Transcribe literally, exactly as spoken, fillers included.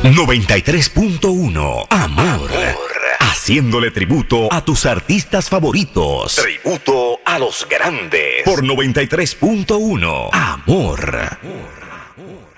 noventa y tres punto uno. Amor. Amor. Haciéndole tributo a tus artistas favoritos. Tributo a los grandes. Por noventa y tres punto uno. Amor. Amor. Amor.